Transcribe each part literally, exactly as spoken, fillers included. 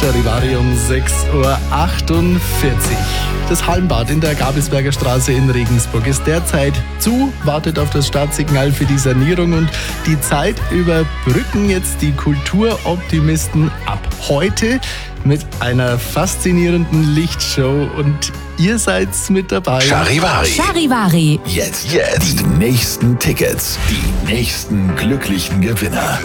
Charivari um sechs Uhr achtundvierzig. Das Hallenbad in der Gabelsberger Straße in Regensburg ist derzeit zu, wartet auf das Startsignal für die Sanierung und die Zeit überbrücken jetzt die Kulturoptimisten ab heute mit einer faszinierenden Lichtshow und ihr seid mit dabei. Charivari. Charivari. Jetzt, jetzt. Die nächsten Tickets. Die nächsten glücklichen Gewinner.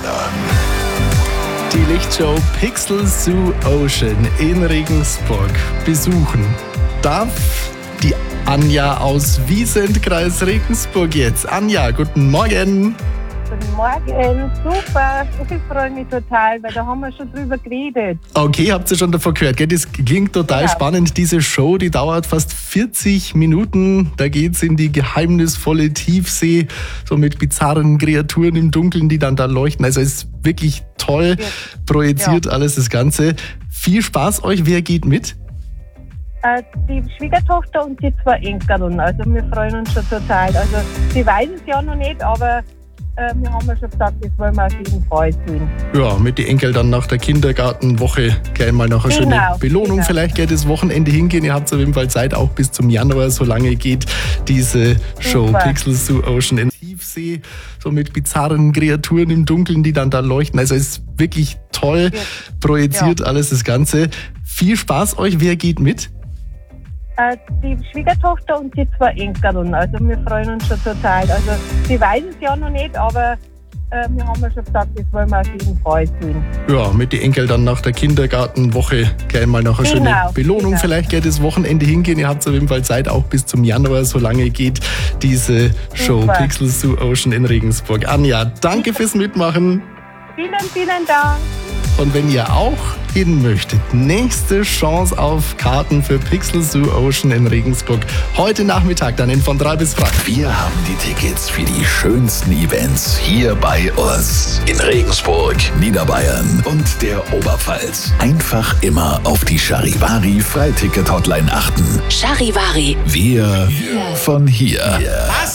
Die Lichtshow Pixel Zoo Ocean in Regensburg besuchen darf die Anja aus Wiesent, Kreis Regensburg jetzt. Anja, guten Morgen. Guten Morgen, super. Ich freue mich total, weil da haben wir schon drüber geredet. Okay, habt ihr schon davon gehört, gell? Das klingt total Ja. spannend. Diese Show, die dauert fast vierzig Minuten. Da geht's in die geheimnisvolle Tiefsee, so mit bizarren Kreaturen im Dunkeln, die dann da leuchten. Also es ist wirklich toll Ja. projiziert Ja. alles das Ganze. Viel Spaß euch. Wer geht mit? Äh, die Schwiegertochter und die zwei Enkeln. Also wir freuen uns schon total. Also sie weiß es ja noch nicht, aber äh, wir haben ja schon gesagt, das wollen wir auf jeden Fall tun. Ja, mit den Enkeln dann nach der Kindergartenwoche gleich mal noch eine Genau, schöne Belohnung. genau. Vielleicht geht das Wochenende hingehen. Ihr habt auf jeden Fall Zeit, auch bis zum Januar, so lange geht diese Show Super. Pixel Zoo Ocean in Tiefsee, so mit bizarren Kreaturen im Dunkeln, die dann da leuchten. Also es ist wirklich toll Ja. projiziert Ja. alles das Ganze. Viel Spaß euch. Wer geht mit? Äh, die Schwiegertochter und die zwei Enkeln. Also wir freuen uns schon total. Also sie weiß es ja noch nicht, aber äh, wir haben ja schon gesagt, das wollen wir auf jeden Fall tun. Ja, mit den Enkeln dann nach der Kindergartenwoche gleich mal noch eine Genau, schöne Belohnung. genau. Vielleicht geht das Wochenende hingehen. Ihr habt auf jeden Fall Zeit, auch bis zum Januar, so lange geht diese Show Super. Pixel Zoo Ocean in Regensburg. Anja, danke fürs Mitmachen. Vielen, vielen Dank. Und wenn ihr auch hin möchtet, nächste Chance auf Karten für Pixel Zoo Ocean in Regensburg. Heute Nachmittag dann in von drei bis frei. Wir haben die Tickets für die schönsten Events hier bei uns. In Regensburg, Niederbayern und der Oberpfalz. Einfach immer auf die Charivari Freiticket-Hotline achten. Charivari. Wir von hier.